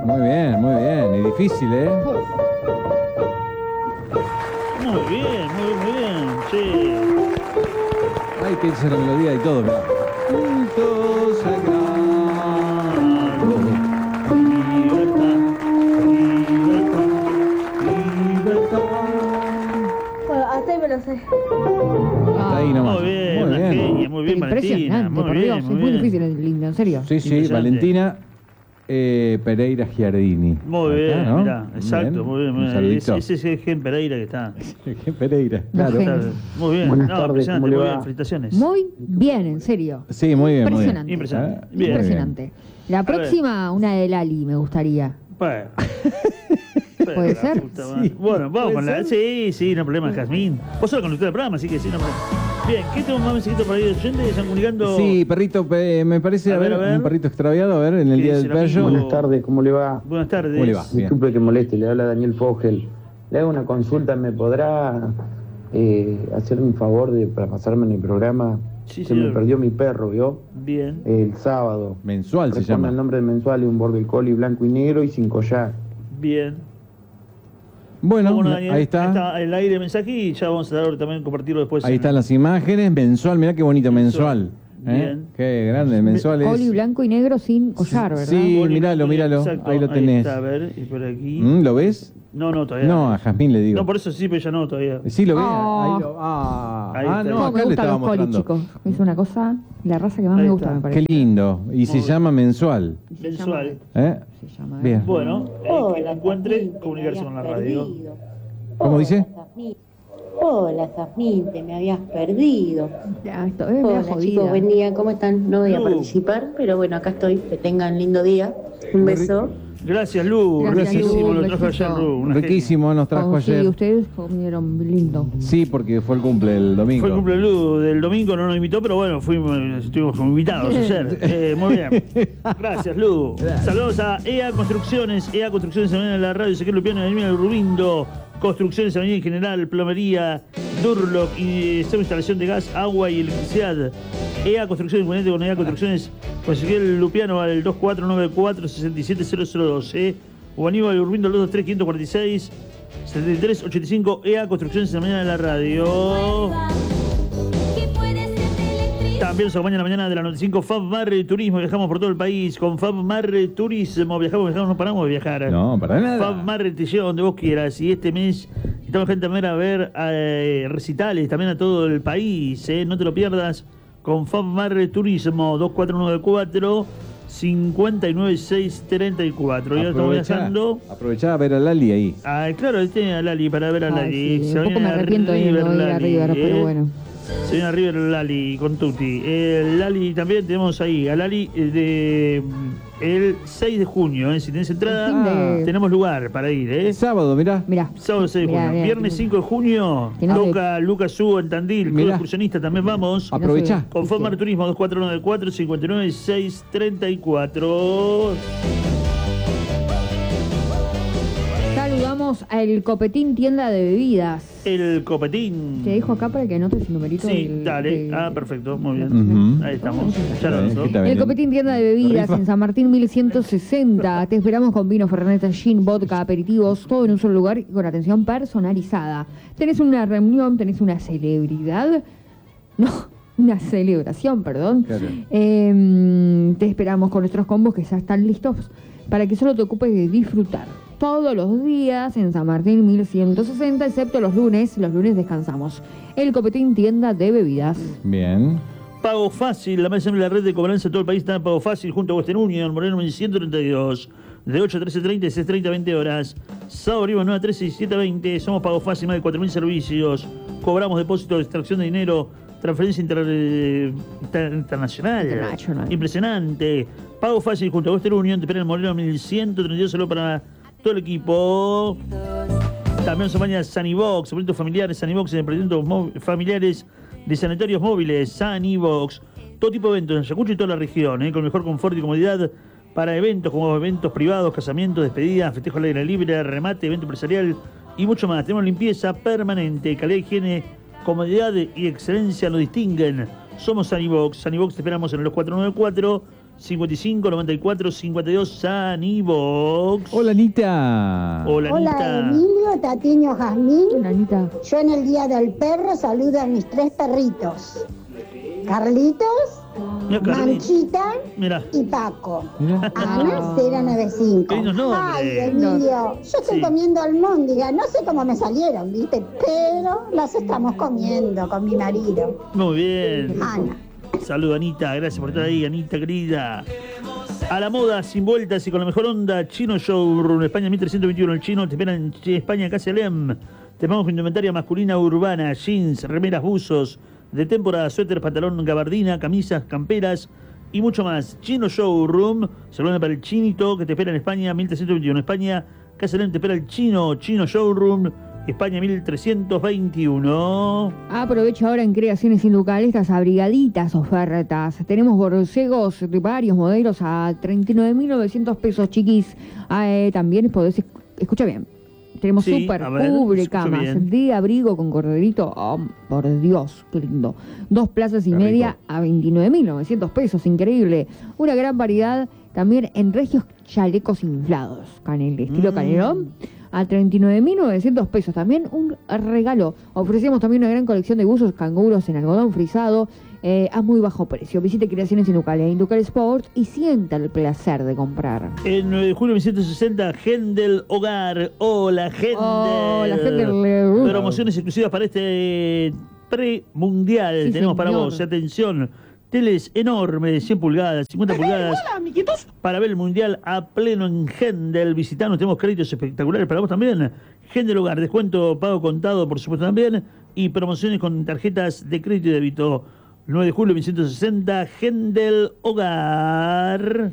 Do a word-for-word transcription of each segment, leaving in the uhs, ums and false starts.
Muy bien, muy bien. Y difícil, ¿eh? Muy bien, muy, muy bien. Sí. Ay, que dice la melodía y todo, mirá. Juntos al gran. Bueno, hasta ahí me lo sé. Hasta ahí nomás. Muy bien, Muy una bien. genia, muy bien, Valentina. Impresionante, Muy por bien, Dios. muy Es muy bien. difícil, es lindo, en serio. Sí, sí, Impresionante. Valentina eh, Pereira Giardini. Muy Ahí bien, está, ¿no? mirá, exacto, muy bien. Muy Un bien. saludito. Ese, ese es Gen Pereira que está. Pereira, claro. Genia. Está muy bien. Buenas no, tardes, impresionante, ¿cómo le muy va? bien, felicitaciones. Muy bien, en serio. Sí, muy bien, muy bien. Impresionante. Impresionante. Ah, Bien. Impresionante. La ver. próxima, una de Lali, me gustaría. Bueno. ¿Puede Pero la ser? puta Sí. madre. Bueno, vamos ¿Puede con la. ser? Sí, sí, no hay problema, Jazmín. Vos sos la conductora del programa, así que sí, no hay problema. Bien, ¿qué tengo más mensajito para ir de oyentes? Están comunicando. Sí, perrito, pe- me parece, a, A ver, ver, a ver. un perrito extraviado, a ver, en el ¿Qué día dice del el amigo? perro. Buenas tardes, ¿cómo le va? Buenas tardes. ¿Cómo le va? Bien. Disculpe que moleste, le habla Daniel Fogel. Le hago una consulta, ¿me podrá eh, hacer un favor de, para pasarme en el programa? Sí, Se me señor. perdió mi perro, ¿vio? Bien. El sábado. Mensual se Responde llama. el nombre del mensual, es un border collie blanco y negro y sin collar. Bien. Bueno, Bueno, Daniel, ahí está. Está el aire de mensaje y ya vamos a dar también compartirlo después. Ahí en- están las imágenes. Mensual, mirá qué bonito, mensual. Mensual. ¿Eh? Bien. Qué grande, el mensual es. Coli blanco y negro sin collar, ¿verdad? Sí, Boli, míralo, míralo. exacto, Ahí lo tenés. está, a ver, y por aquí. ¿Mm? ¿Lo ves? No, no, todavía. No, a Jazmín le digo. No, por eso sí, pero ya no todavía. Sí, lo ve. Oh. Ahí lo. Ah, Ahí ah está. no, Cómo acá me le gustan estaba los colis, mostrando. chicos. Es una cosa, la raza que más Ahí me gusta, está. me parece. Qué lindo. Y se Muy llama mensual. Y se Mensual. llama- ¿Eh? se llama, ¿eh? Bien. Bueno, el que lo Hola, encuentre, Jazmín, te comunicarse me con la habías radio. perdido. ¿Cómo Hola, dice? Jazmín. Hola, Jazmín, te me habías perdido. Ya, esto es medio Hola, jodida. chicos, buen día, ¿cómo están? No voy a Lu. participar, pero bueno, acá estoy. Que tengan lindo día. Un Muy beso. Gracias, Lu. Gracias, Riquísimo, Lu, lo trajo besito. ayer, Lu. una Riquísimo, nos trajo Oh, sí, ayer. ustedes comieron lindo. Sí, porque fue el cumple el genia. domingo. Fue el cumple de Lu del domingo, no nos invitó, pero bueno, fuimos, estuvimos como invitados ayer. Eh, muy bien. Gracias, Lu. Saludos a E A Construcciones, E A Construcciones en la radio, Ezequiel Lupiano, Avenida Rubindo, Construcciones Avenida en General, Plomería, Durlock y eh, instalación de gas, agua y electricidad. E A Construcciones, inconveniente con E A Construcciones, con Ezequiel Lupiano al dos cuatro nueve cuatro, seis siete cero cero dos, eh. O Aníbal Urbindo al dos dos tres, cinco cuatro seis, setenta y tres ochenta y cinco, E A Construcciones en la mañana de la radio. También nos acompaña en la mañana de la noventa y cinco Fabmar Turismo. Viajamos por todo el país con Fabmar Turismo. Viajamos, viajamos, no paramos de viajar. No, para nada. Fabmar te lleva donde vos quieras. Y este mes estamos gente también a ver eh, recitales también a todo el país. Eh. No te lo pierdas con Fabmar Turismo. dos cuatro nueve cuatro, cinco nueve seis tres cuatro. Y ahora estamos Aprovechá, viajando. aprovechá a ver a Lali ahí. Ah, claro, ahí tiene a Lali para ver a Ay, Lali. sí, Se un poco viene me a arrepiento de no River ir a Lali, River, pero eh. bueno. Se viene a River Lali con Tuti. Eh, Lali también tenemos ahí, a Lali eh, de mm, el seis de junio. Eh. Si tenés entrada, El fin de- tenemos lugar para ir. Eh. Sábado, mirá. Mirá. Sábado seis de Mirá, junio. mirá, Viernes mirá. cinco de junio, Que no te- toca Lucas Hugo en Tandil. Club Mirá. Excursionista también vamos. Aprovechá. Con Fomar Turismo dos cuatro nueve cuatro, cinco nueve seis tres cuatro. Saludamos al Copetín Tienda de Bebidas. El Copetín. Te dejo acá para que anotes el numerito. Sí, del- dale. del- Ah, perfecto, muy bien. Ujú. Ahí estamos. Ya lo Bien, anotó. ¿qué tal? El Copetín Tienda de Bebidas Rifa. en San Martín mil ciento sesenta. Te esperamos con vino, fernet, gin, vodka, aperitivos, todo en un solo lugar y con atención personalizada. ¿Tenés una reunión? ¿Tenés una celebridad? No, una celebración, perdón. Claro. Eh, te esperamos con nuestros combos que ya están listos para que solo te ocupes de disfrutar. Todos los días en San Martín mil ciento sesenta, excepto los lunes. Los lunes descansamos. El Copetín Tienda de Bebidas. Bien. Pago Fácil, la más amplia de la red de cobranza de todo el país está en Pago Fácil junto a Western Union, Moreno mil ciento treinta y dos, de ocho a trece treinta y seis treinta a veinte horas. Sábado Oliva nueve a trece y siete a veinte. Somos Pago Fácil, más de cuatro mil servicios. Cobramos depósitos de extracción de dinero, transferencia inter- eh, inter- internacional. International. Impresionante. Pago Fácil junto a Western Union, te esperan en Moreno mil ciento treinta y dos, solo para todo el equipo. También se baña Sanibox, proyectos familiares, Sanibox, emprendimientos mó- familiares de sanitarios móviles, Sanibox, todo tipo de eventos en Ayacucho y toda la región, ¿eh? Con mejor confort y comodidad para eventos como eventos privados, casamientos, despedidas, festejos al aire libre, remate, evento empresarial y mucho más. Tenemos limpieza permanente, calidad, higiene, comodidad y excelencia nos distinguen. Somos Sanibox. Sanibox te esperamos en el dos cuatro nueve cuatro, cincuenta y cinco, noventa y cuatro, cincuenta y dos, Sanibox. Hola, Anita. Hola, Hola, Anita. Emilio, Tatiño, Jazmín. Anita. Yo en el Día del Perro saludo a mis tres perritos. Carlitos, Mira, Carlita. Manchita Mira. y Paco. Mirá. Ana cero nueve cinco. Qué lindos nombres. Ay, Emilio, yo estoy Sí. comiendo almóndigas. No sé cómo me salieron, ¿viste? Pero las estamos comiendo con mi marido. Muy bien. Ana. Saludos, Anita. Gracias por estar ahí, Anita querida. A la moda, sin vueltas y con la mejor onda. Chino Showroom, España mil trescientos veintiuno. El Chino te espera en España, Casa Lem. Te vamos con indumentaria masculina urbana, jeans, remeras, buzos, de temporada, suéter, pantalón, gabardina, camisas, camperas y mucho más. Chino Showroom, saludos para el Chinito que te espera en España, mil trescientos veintiuno. España, Casa Lem te espera el Chino, Chino Showroom, España mil trescientos veintiuno. Aprovecha ahora en Creaciones Inducal estas abrigaditas ofertas. Tenemos borcegos de varios modelos a treinta y nueve mil novecientos pesos, chiquis. Ah, eh, también podés, escucha bien, tenemos Sí, super a ver, cubre escucho camas bien. de abrigo con corderito. Oh, por Dios, qué lindo. Dos plazas y Qué media rico. a veintinueve mil novecientos pesos, increíble. Una gran variedad también en regios chalecos inflados, con el estilo Mm. canelón. A treinta y nueve mil novecientos pesos. También un regalo. Ofrecemos también una gran colección de buzos canguros en algodón frisado eh, a muy bajo precio. Visite Creaciones Inducal e Inducal Sport y sienta el placer de comprar. El nueve de julio de mil ciento sesenta, Hendel Hogar. Hola, Hendel. Hola, Hendel. Promociones exclusivas para este pre-mundial. Sí, Tenemos para señor. vos, atención, teles enormes de cien pulgadas, cincuenta pulgadas. Para ver el mundial a pleno en Hendel. Visitanos, tenemos créditos espectaculares para vos también. Hendel Hogar, descuento pago contado, por supuesto también. Y promociones con tarjetas de crédito y débito. nueve de julio de mil ciento sesenta, Hendel Hogar.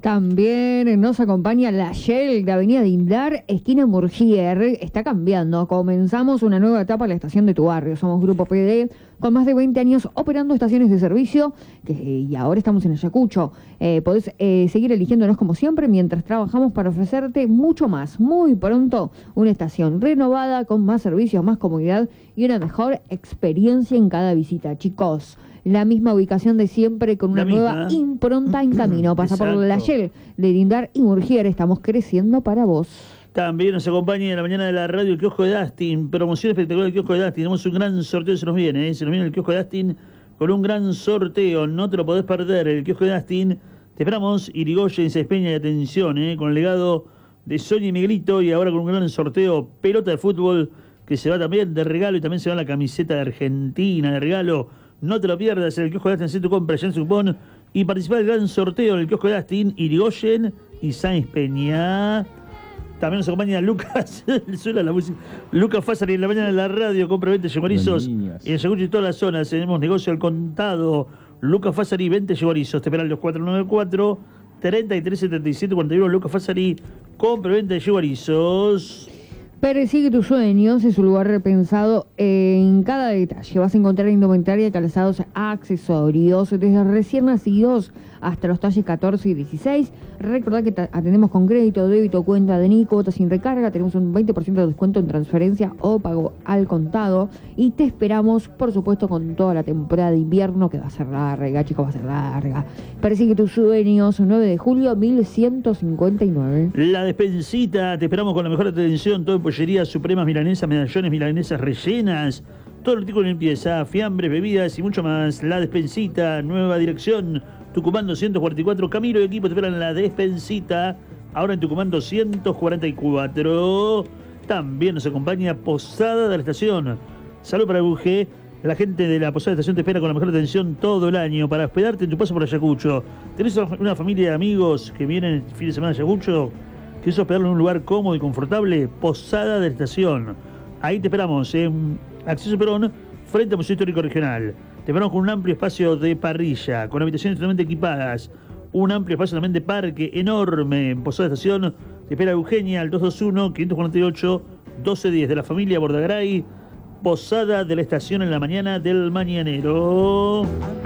También nos acompaña la Shell de Avenida Dindar, esquina Murgier. Está cambiando. Comenzamos una nueva etapa en la estación de tu barrio. Somos Grupo P D con más de veinte años operando estaciones de servicio que, y ahora estamos en Ayacucho. Eh, podés eh, seguir eligiéndonos como siempre mientras trabajamos para ofrecerte mucho más. Muy pronto una estación renovada con más servicios, más comodidad y una mejor experiencia en cada visita. Chicos, la misma ubicación de siempre con una La misma. nueva impronta en camino. Pasa por la Exacto. Shell de Dindar y Murgier. Estamos creciendo para vos. También nos acompaña en la mañana de la radio el kiosco de Dustin. Promoción espectacular del kiosco de Dustin. Tenemos un gran sorteo, se nos viene, ¿eh? Se nos viene el kiosco de Dustin con un gran sorteo. No te lo podés perder. El kiosco de Dustin. Te esperamos, Irigoyen, Peña y atención, ¿eh? Con el legado de Sonia y Miguelito. Y ahora con un gran sorteo, pelota de fútbol, que se va también de regalo. Y también se va la camiseta de Argentina de regalo. No te lo pierdas. En el kiosco de Dustin, hacer tu compra allá en Supón. Y participar del gran sorteo en el kiosco de Dustin, Irigoyen y Sáenz Peña. También nos acompaña Lucas, suena la música. Lucas Fásari en la mañana en la radio, compra venta yeguarizos. niños. Y en Ayacucho y todas las zonas tenemos negocio al contado. Lucas Fásari, venta yeguarizos. Te esperan los cuatro nueve cuatro, tres tres siete siete, cuarenta y uno. Lucas Fásari, compra venta de yeguarizos. Persigue tus sueños, es un lugar repensado en cada detalle. Vas a encontrar indumentaria, calzados, accesorios, desde recién nacidos hasta los talles catorce y dieciséis. Recordad que te atendemos con crédito, débito, cuenta de N I, cuotas sin recarga. Tenemos un veinte por ciento de descuento en transferencia o pago al contado. Y te esperamos, por supuesto, con toda la temporada de invierno, que va a ser larga, chicos, va a ser larga. Persigue tus sueños, nueve de julio, mil ciento cincuenta y nueve. La despensita, te esperamos con la mejor atención, todo en pollería, supremas, milanesas, medallones, milanesas rellenas, todo el artículo de limpieza, fiambres, bebidas y mucho más. La despensita, nueva dirección, Tucumán doscientos cuarenta y cuatro, Camilo y equipo te esperan en la despensita, ahora en Tucumán doscientos cuarenta y cuatro. También nos acompaña Posada de la Estación. Salud para el U G. La gente de la Posada de la Estación te espera con la mejor atención todo el año para hospedarte en tu paso por Ayacucho. ¿Tenés una familia de amigos que vienen el fin de semana a Ayacucho? ¿Quieres hospedarlo en un lugar cómodo y confortable? Posada de la Estación. Ahí te esperamos, en Acceso Perón, frente al Museo Histórico Regional. Te esperamos con un amplio espacio de parrilla, con habitaciones totalmente equipadas, un amplio espacio también de parque enorme. En Posada de la Estación te espera Eugenia al dos dos uno, quinientos cuarenta y ocho, doce diez de la familia Bordagaray. Posada de la Estación en la mañana del mañanero.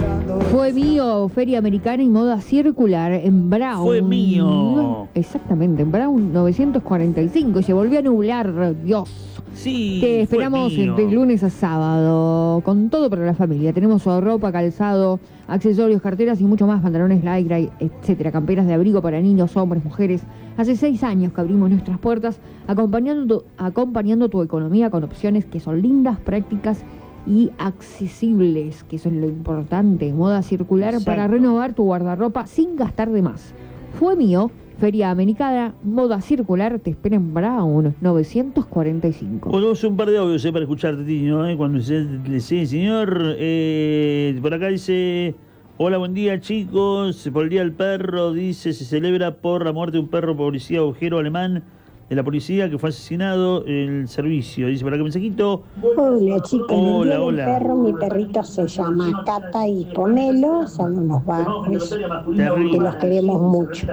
Fue mío, Feria Americana y Moda Circular en Brown. Fue mío. Exactamente, en Brown novecientos cuarenta y cinco. Y se volvió a nublar, Dios. Sí, Te esperamos fue mío. de lunes a sábado, con todo para la familia. Tenemos ropa, calzado, accesorios, carteras y mucho más, pantalones lycra, etcétera, camperas de abrigo para niños, hombres, mujeres. Hace seis años que abrimos nuestras puertas, acompañando, acompañando tu economía con opciones que son lindas, prácticas y accesibles, que eso es lo importante. Moda circular. Exacto. Para renovar tu guardarropa sin gastar de más. Fue mío. Feria Americana, Moda Circular, te espera en Brown novecientos cuarenta y cinco. Ponemos un par de audios eh, para escucharte, Tiño, eh, cuando se le sí, señor. Eh, por acá dice: hola, buen día, chicos. Por el Día del Perro, dice, se celebra por la muerte de un perro policía agujero alemán de la policía que fue asesinado en el servicio. Dice por acá mensajito. Hola chicos, en el Hola, Día del hola. perro, mi perrito se llama Cata y Pomelo, son unos barrios que los queremos mucho.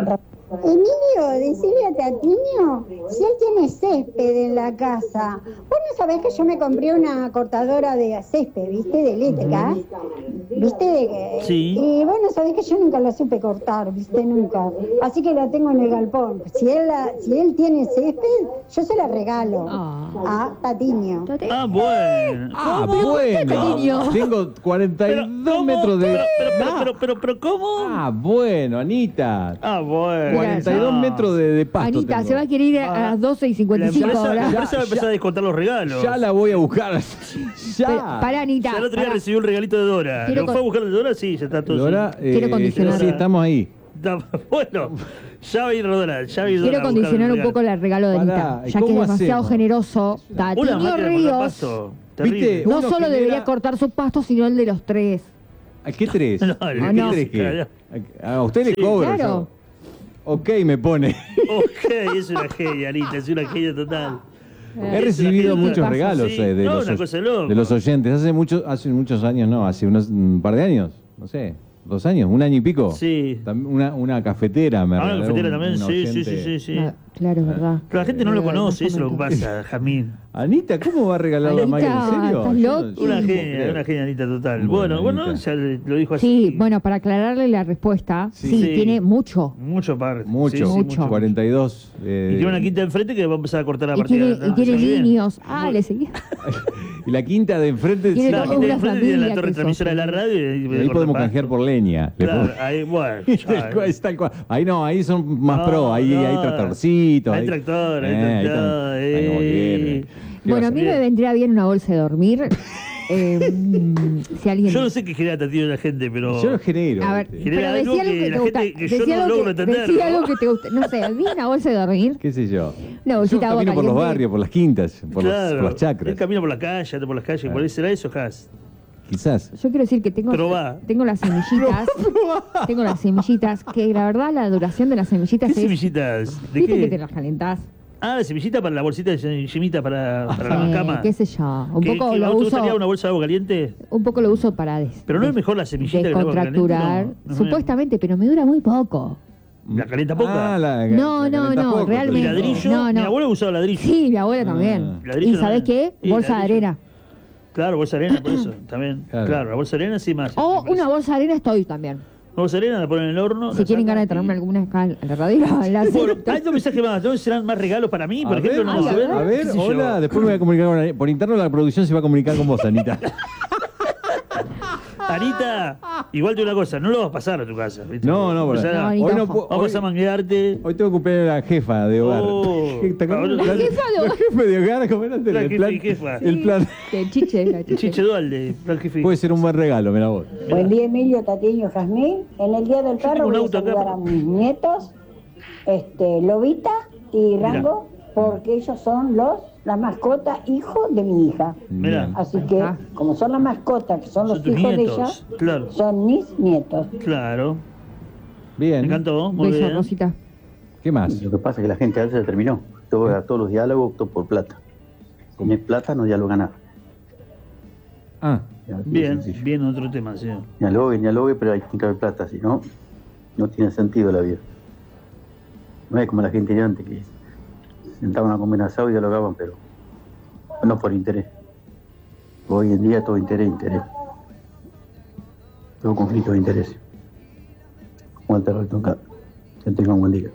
Emilio, decirle a Tatiño, si él tiene césped en la casa, vos no sabés que yo me compré una cortadora de césped, ¿viste? De eléctrica, ¿viste? De que- Sí. Y vos no sabés que yo nunca la supe cortar, ¿viste? Nunca. Así que la tengo en el galpón. Si él, la- si él tiene césped, yo se la regalo Ah. a Tatiño. Ah, bueno. Ah, ¿Cómo? bueno. niño? Tengo cuarenta y Pero, dos ¿cómo? metros de... Pero, pero, pero, Ah, pero, pero, pero, ¿cómo? ah, bueno, Anita. Ah, bueno. cuarenta y dos No. metros de, de pasto Anita, tengo. se va a querer ir a, a las doce y cincuenta La y cinco empresa, la ahora. empresa va a empezar a descontar los regalos. Ya la voy a buscar. Pero, Ya. Pará, Anita. Ya el otro día pará. recibió un regalito de Dora. Quiero ¿Lo con- fue a buscar el de Dora? Sí, ya está todo. Dora, sí. eh, Quiero condicionar. sí, estamos ahí. Está- Bueno, ya va a ir Dora. Ya va a ir Dora Quiero a buscar condicionar el un poco el regalo de Pará, Anita, ¿y ya que es cómo demasiado hacemos? generoso. Una Tatiño máquina de cortar Ríos pasto. Terrible. ¿Viste? no Uno solo genera- debería cortar su pasto, sino el de los tres. ¿A qué tres? No, ¿A el qué no. tres qué? A usted le Sí, cobro. claro. yo. Ok, me pone. Ok, es una genia, Anita, es una genia total. He Es recibido una muchos genia. regalos Sí, eh, de, no, los, una cosa de loco. de los oyentes. Hace, mucho, hace muchos años, no, hace unos un par de años, no sé, dos años, un año y pico. Sí. Tam- Una, una cafetera me Ah, una regaló cafetera un- también, un sí, sí, oyente. sí, sí, sí. Ah, claro, es verdad. Pero la gente no lo Eh, conoce, no eso es lo que comento. pasa, Jamín. Anita, ¿cómo va a regalar la Anita, máquina? ¿En serio? estás Yo no- loco. Una no genia, creo. una genia, Anita, total. Bueno, Bueno, bueno, Anita. ya le- lo dijo así. Sí, bueno, para aclararle la respuesta, sí, Sí. Sí. tiene mucho. Mucho par. Mucho, Sí, sí, Mucho. cuarenta y dos. eh, Y tiene una quinta enfrente que va a empezar a cortar a Y partir tiene, de y tiene Muy bien. niños. Ah, le seguía. y la quinta de enfrente. Tiene sí, Claro, toda quinta de una enfrente tiene la familia torre que transmisora de la sostiene. radio. Y, ahí corta podemos pasto. canjear por leña. Le Claro, podemos- ahí, bueno. Tal cual, es tal cual. Ahí no, ahí son más No, pro, ahí no. hay tractorcitos. Hay ahí- tractor, hay Eh, ahí tractor, están- ahí como eh. quieren. ¿Qué Bueno, va a a mí ser? me vendría bien una bolsa de dormir. Eh, mm, si alguien. Yo no sé qué genera Tatiño la gente, pero. Yo lo genero. A ver, ¿viste? Genera pero algo decía algo que que la te gusta. gente- que yo decía no algo logro que- entender, decía ¿no? algo que te gusta. No sé, vi una bolsa de dormir. ¿Qué sé yo? Una Yo bolsita de agua camino por los caliente. barrios, por las quintas, por, los- Claro, por las él chacras. camina por la calle, anda por las calles, por ahí será eso, Has. Quizás. Yo quiero decir que tengo, Probá. tengo las semillitas. tengo las semillitas. Que la verdad, la duración de las semillitas ¿Qué es. semillitas? ¿De ¿Viste que te qué? las calentás? Ah, semillita para la bolsita de yemita para, para Eh, la cama. qué sé yo. Un ¿Qué- poco qué- lo ¿a vos te uso. gustaría una bolsa de agua caliente? Un poco lo uso para des, Pero no es des- mejor la semillita que el agua caliente, descontracturar. no, no es Supuestamente, pero me dura muy poco. ¿La calienta poca? Ah, la, No, la no, calentás no, poco, realmente. ¿Y pero- ladrillo? No, no. Mi abuelo usaba ladrillo. Sí, mi abuela también. Ah. Ladrillo ¿Y sabés también. qué? Y Bolsa de ladrillo. arena. Claro, bolsa de arena, por eso, también. Claro. Claro, la bolsa de arena sí más. O me parece. una bolsa de arena estoy también. La bolsa de arena la ponen en el horno. Si la tienen sacan ganas de y- traerme alguna acá en la radio, la Bueno, acepto. hay dos mensajes más. ¿Dónde serán más regalos para mí? Por A ejemplo, ver, no ay, lo a sé. ver. a ver, ¿Qué sé yo? hola, después me voy a comunicar con Anita. Por interno la producción se va a comunicar con vos, Anita. Anita, igual te digo una cosa, no lo vas a pasar a tu casa. ¿viste? No, no, O bueno. sea, No, hoy Anita, no ojo. puedo- vamos hoy- a manguearte. Hoy tengo que cumplir a la jefa de hogar. Oh, ¿Te acuerdas? Pablo. La jefa de hogar. La jefa de hogar, ¿cómo era? La El jefa plan, y jefa. el plan El chiche, la El chiche. Chiche Dualde, plan jefe. puede ser un buen regalo, mira vos. Buen día, Emilio, Tatiño, Jazmín. En el Día del tengo Perro un voy a auto acá, saludar a mis nietos, este, Lobita y Rango, porque ellos son los la mascota hijo de mi hija. Mirá. Bien. Así que, Ah. como son las mascotas, que son los Son tus hijos de nietos, ella, claro. son mis nietos. Claro. Me Bien. encantó, muy Beso, bien. Rosita. ¿Qué más? Lo que pasa es que la gente ya se terminó. Todo, a todos los diálogos optó por plata. Con el plata no dialoga nada. Ah, Ya, así de Bien, sencillo. bien, otro tema, sí. Dialogue, dialogue, pero hay que haber plata, si no, no tiene sentido la vida. No es como la gente de antes que se sentaban a comer asado y dialogaban, pero no por interés. Hoy en día todo interés, interés. Todo conflicto de interés. Walter Altonca, que tenga un buen día.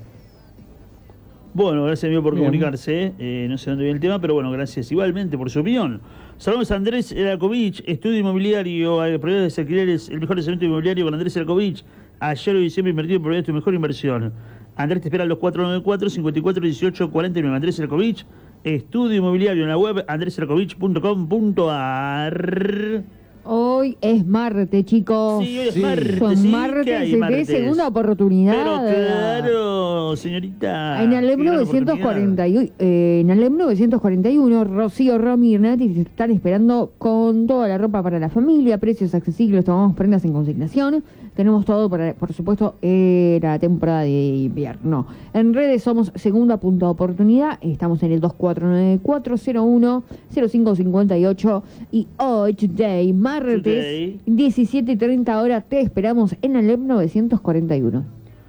Bueno, gracias amigo por Bien. comunicarse. Eh, no sé dónde viene el tema, pero bueno, gracias igualmente por su opinión. Saludos a Andrés Erakovich, estudio inmobiliario, eh, propiedades de alquileres, el mejor desarrollo inmobiliario con Andrés Erakovich. Ayer hoy siempre invertido en propiedades, tu mejor inversión. Andrés te espera a los cuatro nueve cuatro, cinco cuatro uno ocho cuatro nueve. Andrés Erakovich, estudio inmobiliario en la web andrés erakovich punto com punto a r. Hoy es martes, chicos. Sí, hoy es Sí. martes. Son sí, martes, ¿qué hay de martes? segunda oportunidad. Pero claro, señorita. En el qué gran novecientos cuarenta oportunidad. y uno, eh, en el novecientos cuarenta y uno, Rocío, Romy y Renati te están esperando con toda la ropa para la familia, precios accesibles, tomamos prendas en consignación. Tenemos todo, para, por supuesto, eh, la temporada de invierno. En redes somos Segunda Punta Oportunidad. Estamos en el dos cuatro nueve cuatro cero uno cero cinco cinco ocho. Y hoy, today, martes, Today. diecisiete y treinta horas, te esperamos en el novecientos cuarenta y uno.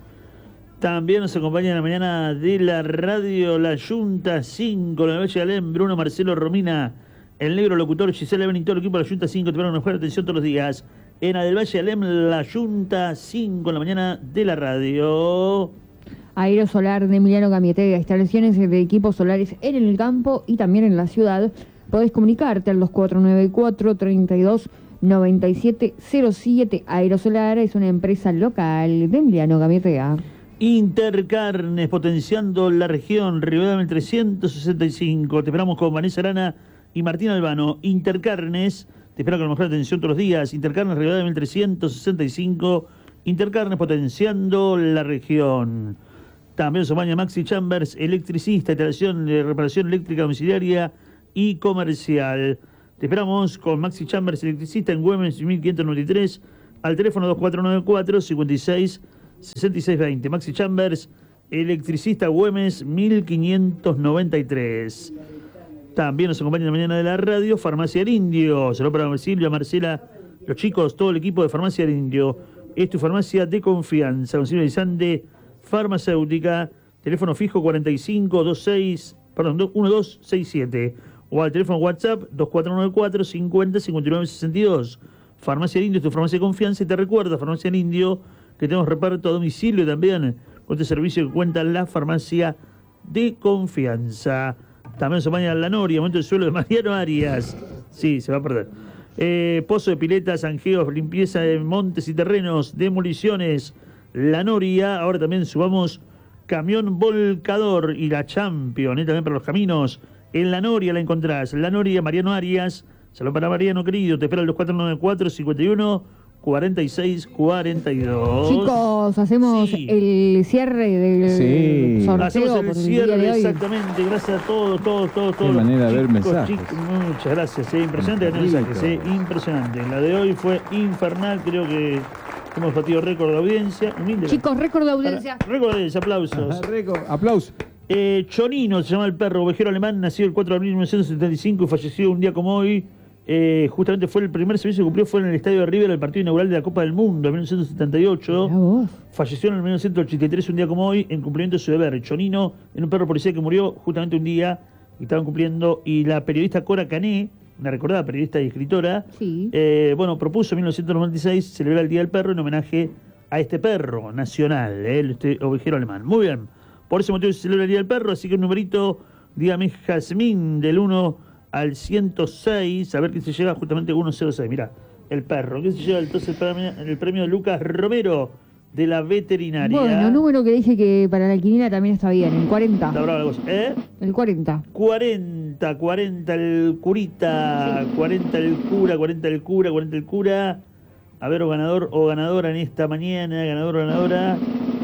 También nos acompaña en la mañana de la radio La Yunta cinco, la Valle de Alem, Bruno Marcelo Romina, el negro locutor Gisela Benito, el equipo de La Yunta cinco, te ponen una mejor atención todos los días. En la del Valle de Alem, La Yunta cinco, en la mañana de la radio. Aerosolar de Emiliano Gamietega, instalaciones de equipos solares en el campo y también en la ciudad. Podés comunicarte al dos cuatro nueve cuatro, treinta y dos, noventa y siete cero siete. Aerosolar es una empresa local de Emiliano Gamietega. Intercarnes, potenciando la región, Rivadavia trescientos sesenta y cinco. Te esperamos con Vanessa Arana y Martín Albano. Intercarnes, te espero con la mejor atención todos los días. Intercarnes, Rivadavia trescientos sesenta y cinco. Intercarnes, potenciando la región. También se baña Maxi Chambers, electricista, instalación de reparación eléctrica domiciliaria y comercial. Te esperamos con Maxi Chambers, electricista, en Güemes mil quinientos noventa y tres, al teléfono dos cuatro nueve cuatro, cinco seis, seis seis dos cero. Maxi Chambers, electricista, Güemes mil quinientos noventa y tres. También nos acompaña en la mañana de la radio Farmacia del Indio. Saludos para Silvia, Marcela, los chicos, todo el equipo de Farmacia del Indio. Es tu farmacia de confianza, con Silvia Izande, farmacéutica, teléfono fijo cuarenta y cinco veintiséis, perdón, doce sesenta y siete, o al teléfono WhatsApp dos cuatro nueve cuatro, cincuenta, cincuenta y nueve sesenta y dos. Farmacia del Indio es tu farmacia de confianza y te recuerda, Farmacia del Indio, que tenemos reparto a domicilio también, con este servicio que cuenta la farmacia de confianza. También se baña la Noria, momento del suelo de Mariano Arias. Sí, se va a perder. Eh, pozo de piletas, angeos, limpieza de montes y terrenos, demoliciones, la Noria. Ahora también subamos camión volcador y la Champion, eh, también para los caminos. En la Noria la encontrás. La Noria, Mariano Arias. Saludos para Mariano, querido. Te espera el dos cuatro nueve cuatro, cincuenta y uno, cuarenta y seis, cuarenta y dos. Chicos, hacemos Sí. el cierre del Sí. sorteo Hacemos por el el día cierre, de hoy. exactamente. Gracias a todos, todos, todos, todos. Qué los manera de ver chicos, mensajes. chicos, muchas gracias. Eh. Impresionante tener Rico. mensajes, eh. Impresionante. La de hoy fue infernal. Creo que hemos batido récord de audiencia. Humilde. Chicos, récord de audiencia. Para- récord de audiencia, aplausos. Ajá, rico. Aplausos. Eh, Chonino se llama el perro, ovejero alemán, nacido el cuatro de abril de mil novecientos setenta y cinco y falleció un día como hoy. Eh, justamente fue el primer servicio que cumplió, fue en el estadio de River, el partido inaugural de la Copa del Mundo en mil novecientos setenta y ocho. Mirá vos. Falleció en el mil novecientos ochenta y tres, un día como hoy, en cumplimiento de su deber. Chonino era un perro policía que murió justamente un día y estaban cumpliendo. Y la periodista Cora Cané, una recordada periodista y escritora, Sí. eh, bueno, propuso en mil novecientos noventa y seis celebrar el Día del Perro en homenaje a este perro nacional, eh, este ovejero alemán. Muy bien, por ese motivo se celebra el Día del Perro, así que un numerito, dígame, Jazmín, del uno al ciento seis, a ver qué se lleva justamente uno cero seis. Mirá, el perro, ¿qué se lleva entonces el premio, el premio de Lucas Romero de la veterinaria? Bueno, número que dije que para la quiniela también está bien, el cuarenta. Está brava la cosa. ¿Eh? El cuarenta. cuarenta, cuarenta el curita, cuarenta el cura, cuarenta el cura, cuarenta el cura. A ver, o ganador o ganadora en esta mañana, ganador o ganadora.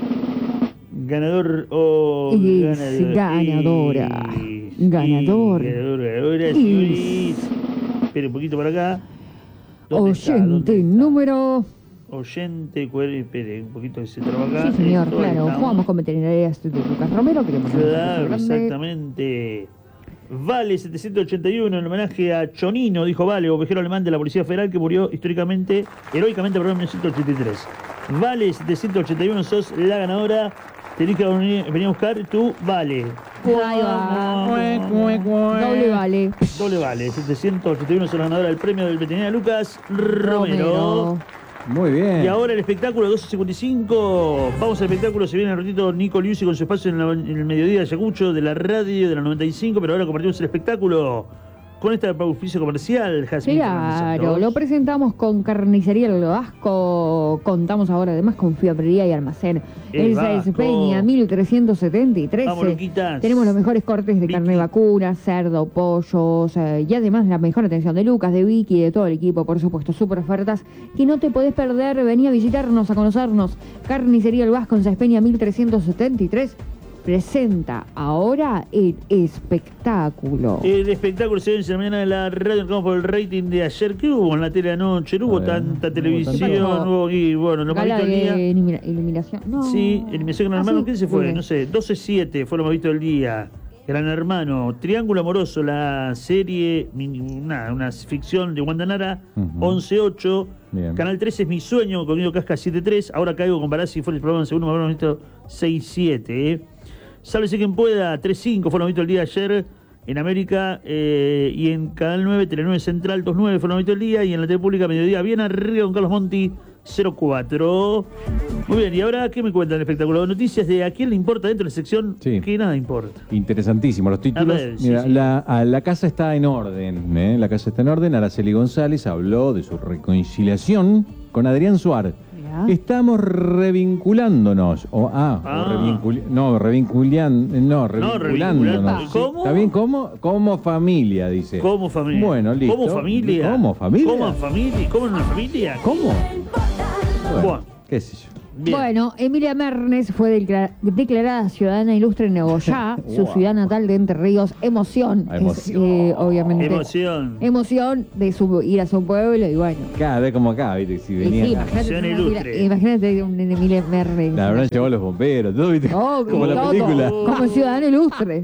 Ganador o Es ganadora. ganadora. Y- Ganador. y ganador, ganadora, Es- señorita. Espere un poquito para acá. ¿Dónde está? Oyente ¿Dónde está? número... Oyente, cuero, espere un poquito que se traba acá. Sí, señor, Esto, claro. estamos. Jugamos con veterinarias de Lucas Romero. Que le mandamos un Claro, beso grande. exactamente. Vale setecientos ochenta y uno en homenaje a Chonino, dijo Vale, ovejero alemán de la Policía Federal que murió históricamente, heroicamente, perdón, en mil novecientos ochenta y tres. Vale setecientos ochenta y uno, sos la ganadora. Tenés que venir, venir a buscar tu Vale. Ahí va. Doble vale. Doble Vale, setecientos ochenta y uno, sos la ganadora del premio del veterinario Lucas Romero. Romero. Muy bien. Y ahora el espectáculo doce cincuenta y cinco. Vamos al espectáculo. Se viene el ratito Nico Liuzzi con su espacio en, la- en el mediodía de Ayacucho de la radio de la noventa y cinco. Pero ahora compartimos el espectáculo con este auspicio comercial. Jazmín Fernández Claro, Santos. lo presentamos con Carnicería El Vasco. Contamos ahora además con Fiambrería y Almacén. El Elsa Vasco. Espeña, mil trescientos setenta y tres. Vamos, Luquitas. Tenemos los mejores cortes de Vicky. carne vacuna, cerdo, pollos eh, y además la mejor atención de Lucas, de Vicky y de todo el equipo, por supuesto. Súper ofertas que no te podés perder. Vení a visitarnos, a conocernos. Carnicería El Vasco en Elsa Espeña, mil trescientos setenta y tres. Presenta ahora el espectáculo. El espectáculo se ve en la mañana de la radio. Entramos por el rating de ayer. ¿Qué hubo en la tele anoche? No hubo A ver, tanta no hubo televisión. tanta- no hubo- y bueno, lo hemos Gala visto el día. de ilumina- iluminación. No. Sí, eliminación Gran Ah, Hermano. sí, ¿Quién se fue? bien. No sé, doce siete fue lo más visto del día. Gran Hermano, Triángulo Amoroso, la serie, mi- una, una ficción de Wanda Nara, Ujú. once ocho. Bien. Canal tres es Mi Sueño, con Guido Casca siete tres. Ahora caigo con Barassi, fue el programa en segundo, más hemos visto seis siete. ¿eh? Sálvese quien pueda, tres cinco fue lo más visto el día ayer en América. eh, y en Canal nueve, Tele nueve Central, dos nueve fue lo más visto el día. Y en la tele pública, mediodía, bien arriba con Carlos Monti, cero cuatro. Muy bien, y ahora, ¿qué me cuentan el espectáculo? Noticias de a quién le importa dentro de la sección Sí. que nada importa. Interesantísimo, los títulos. A ver, sí, Mira, sí. La, a- la casa está en orden. ¿eh? La casa está en orden. Araceli González habló de su reconciliación con Adrián Suárez. Mirá. Estamos revinculándonos. O, ah, Ah. o revinculi- no, revinculian, no, revinculándonos. revinculando. ¿Cómo? ¿Está bien? ¿Cómo? Como familia, dice. Como familia. Bueno, listo. Como familia. ¿Cómo familia? Como familia. ¿Cómo en una familia? ¿Cómo? Bueno, Bueno. qué sé yo. Bien. Bueno, Emilia Mernes fue declara- declarada ciudadana ilustre en Negoyá, su Wow. ciudad natal de Entre Ríos. Emoción. Ah, es, emoción. eh, obviamente. Emoción. Emoción de su, ir a su pueblo y bueno. Cada vez como acá, ¿viste? Si Y venía sí, acá. imagínate, Emoción una ilustre. Emilia- imagínate un Emilia Mernes. La habrán llevado los bomberos, todo, ¿viste? Oh, como la todo, película. Como ciudadana ilustre.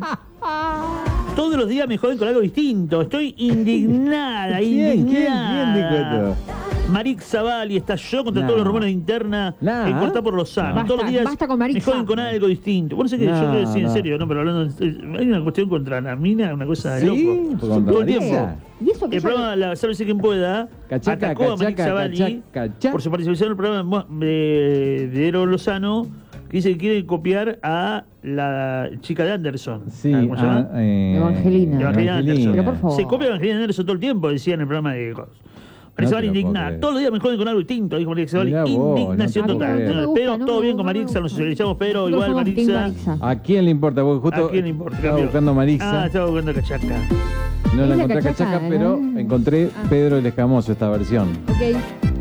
Todos los días me joden con algo distinto. Estoy indignada, ¿Quién? ¿Quién? indignada. ¿Quién dijo esto? Marix Zavalli estalló contra Nah. todos los rumores de interna Nah. en Cortá por Lozano. Basta, Todos los días basta con me Marixa. joden con algo distinto. Bueno, sé que yo No, quiero decir en no. serio, no, pero hablando en- hay una cuestión contra la mina, una cosa de ¿Sí? loco. ¿Contra Todo el Marixa? tiempo. Y eso que El ella- programa La Sálvese quien pueda Cachaca, atacó a Marix cachaca, Zavalli cachaca, cachaca. por su participación en el programa de, de Ero Lozano, que dice que quiere copiar a la chica de Anderson. Sí, ¿Cómo se llama? ah, eh, Evangelina. Evangelina Anderson. Pero por favor. Se copia a Evangelina Anderson todo el tiempo, decía en el programa de Marix No Zavalli te lo puedo indignada. creer. Todos los días me joden con algo distinto, dijo Marix Zavalli. Mirá vos, Indignación no te puedo total. creer. No me gusta, Pero no, todo bien no con me Marixa, gusta. nos socializamos, pero Nosotros igual somos Team Marixa. Marixa. ¿A quién le importa? Porque justo ¿A quién le importa? estaba Cambio. buscando a Marixa. Ah, estaba buscando a Cachaca. No Es la la encontré a cachaca, Cachaca, pero ¿no? encontré Ah. Pedro el Escamoso, esta versión. Ok.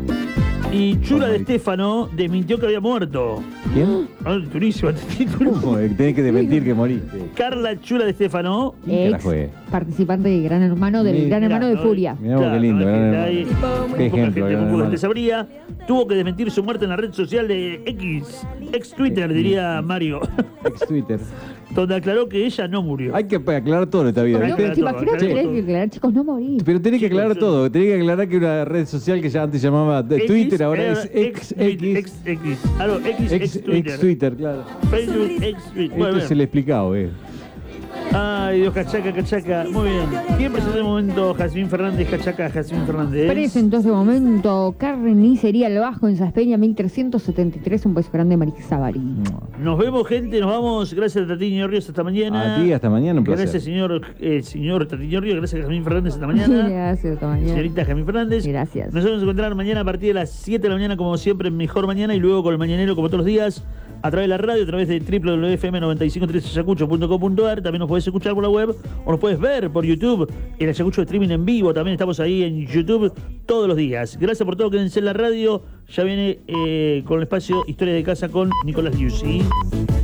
Y Chula Con de Marixa. Estefano desmintió que había muerto. ¿Quién? Ah, durísimo este título. ¿Cómo? Tenés que desmentir que moriste. Carla Chula de Estefano. ¿Quién Ex carajo es? participante de Gran Hermano, del Mirá, Gran Hermano de ¿no? Furia. Mirá vos qué lindo, ¿no? Gran Que Hermano. hay Qué muy poca ejemplo, gente, Gran muy poca Hermano. gente sabría. Tuvo que desmentir su muerte en la red social de X, ex Twitter, diría Mario, Ex Twitter. donde aclaró que ella no murió. Hay que aclarar todo en esta vida, Hay No, que ¿viste? aclarar ¿te imaginas todo, tener aclarar que aclarar, chicos, no morir? Pero tenés que Chicos, aclarar yo- todo. Tenés que aclarar que una red social que ya antes llamaba de X Twitter ahora era es ex X, X. ex, X. Ah, no, X, Ex, ex Twitter. ex Twitter, claro. Facebook, ex Twitter. Bueno, Esto es bien. el explicado, eh. Ay, Dios, Cachaca, Cachaca. Muy bien. ¿Quién presentó en el momento? Jazmín Fernández, Cachaca, Jazmín Fernández. Presentó este momento Carnicería El Vasco en Saspeña, mil trescientos setenta y tres. Un beso grande, Marix Zavalli. Nos vemos, gente. Nos vamos. Gracias a Tatiño Ríos hasta mañana. A ti, hasta mañana, un placer. Gracias, señor, eh, señor Tatiño Ríos. Gracias, Jazmín Fernández, hasta mañana. Gracias, hasta mañana. Señorita Jazmín Fernández. Gracias. Nos vamos a encontrar mañana a partir de las siete de la mañana, como siempre, en Mejor Mañana, y luego con el Mañanero, como todos los días, a través de la radio, a través de w w w punto f m noventa y cinco punto tres ayacucho punto com punto a r. También nos puedes escuchar por la web o nos puedes ver por YouTube, el Ayacucho Streaming en vivo. También estamos ahí en YouTube todos los días. Gracias por todo, quédense en la radio. Ya viene eh, con el espacio Historia de Casa con Nicolás Liuzzi.